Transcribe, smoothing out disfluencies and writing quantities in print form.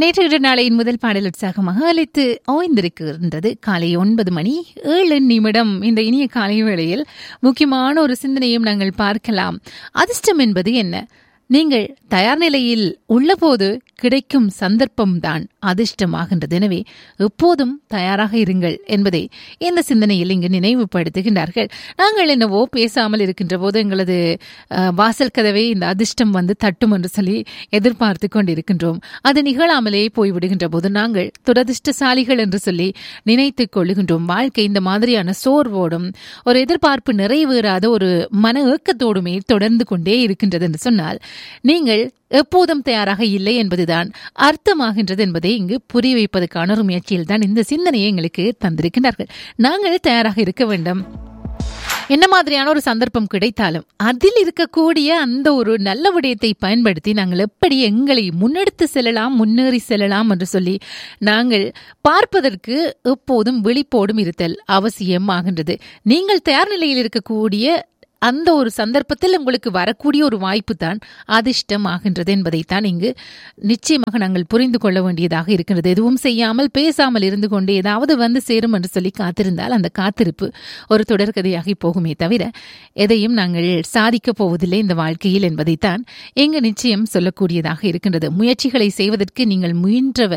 நேற்று நாளையின் முதல் பாடல் உற்சாகமாக அழைத்து ஓய்ந்திருக்கின்றது. காலை 9:07 இந்த இனிய காலை வேளையில் முக்கியமான ஒரு சிந்தனையும் நாங்கள் பார்க்கலாம். அதிர்ஷ்டம் என்பது என்ன? நீங்கள் தயார் நிலையில் உள்ளபோது கிடைக்கும் சந்தர்ப்பம்தான் அதிர்ஷ்டமாகின்றது. எனவே எப்போதும் தயாராக இருங்கள் என்பதை இந்த சிந்தனையில் இங்கு நினைவுபடுத்துகின்றார்கள். நாங்கள் என்னவோ பேசாமல் இருக்கின்ற போது எங்களது வாசல் கதவை இந்த அதிர்ஷ்டம் வந்து தட்டும் என்று சொல்லி எதிர்பார்த்து கொண்டிருக்கின்றோம். அது நிகழாமலே போய்விடுகின்ற போது நாங்கள் துரதிர்ஷ்டசாலிகள் என்று சொல்லி நினைத்துக் கொள்ளுகின்றோம். வாழ்க்கை இந்த மாதிரியான சோர்வோடும் ஒரு எதிர்பார்ப்பு நிறைவேறாத ஒரு மன ஏக்கத்தோடுமே தொடர்ந்து கொண்டே இருக்கின்றது என்று சொன்னால் நீங்கள் எப்போதும் தயாராக இல்லை என்பதுதான் அர்த்தமாகின்றது என்பதை இங்கு புரிய வைப்பதற்கான ஒரு முயற்சியில் தான் இந்த சிந்தனையை எங்களுக்கு தந்திருக்கின்றார்கள். நாங்கள் தயாராக இருக்க வேண்டும். என்ன மாதிரியான ஒரு சந்தர்ப்பம் கிடைத்தாலும் அதில் இருக்கக்கூடிய அந்த ஒரு நல்ல விடயத்தை பயன்படுத்தி நாங்கள் எப்படி எங்களை முன்னெடுத்து செல்லலாம், முன்னேறி செல்லலாம் என்று சொல்லி நாங்கள் பார்ப்பதற்கு எப்போதும் விழிப்போடும் இருத்தல் அவசியம் ஆகின்றது. நீங்கள் தயார் நிலையில் இருக்கக்கூடிய அந்த ஒரு சந்தர்ப்பத்தில் உங்களுக்கு வரக்கூடிய ஒரு வாய்ப்பு தான் அதிர்ஷ்டம் ஆகின்றது என்பதைத்தான் இங்கு நிச்சயமாக நாங்கள் புரிந்து கொள்ள வேண்டியதாக இருக்கின்றது. எதுவும் செய்யாமல் பேசாமல் இருந்து கொண்டு ஏதாவது வந்து சேரும் என்று சொல்லி காத்திருந்தால் அந்த காத்திருப்பு ஒரு தொடர்கதையாகி போகுமே தவிர எதையும் நாங்கள் சாதிக்கப் போவதில்லை இந்த வாழ்க்கையில் என்பதைத்தான் இங்கு நிச்சயம் சொல்லக்கூடியதாக இருக்கின்றது. முயற்சிகளை செய்வதற்கு நீங்கள் முயன்றவர்